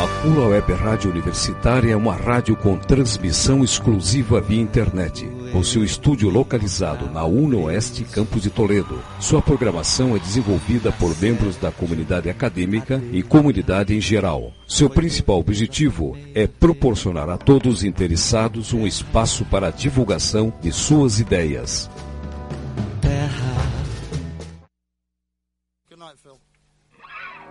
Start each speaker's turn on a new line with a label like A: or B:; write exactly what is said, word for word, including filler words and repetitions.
A: A Pula Web Rádio Universitária é uma rádio com transmissão exclusiva via internet, com seu estúdio localizado na UNOeste, Campus de Toledo. Sua programação é desenvolvida por membros da comunidade acadêmica e comunidade em geral. Seu principal objetivo é proporcionar a todos os interessados um espaço para a divulgação de suas ideias.